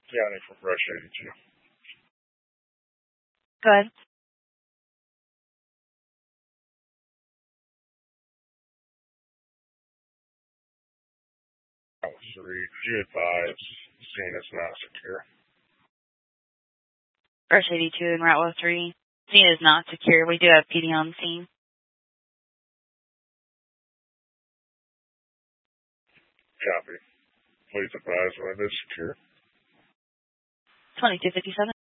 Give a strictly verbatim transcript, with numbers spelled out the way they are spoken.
County for Brush eighty-two. Go ahead. Three, could you advise scene is not secure? Brush eighty-two and Route one oh three. Scene is not secure. We do have P D on scene. Copy. Please advise when it is secure. twenty-two fifty-seven.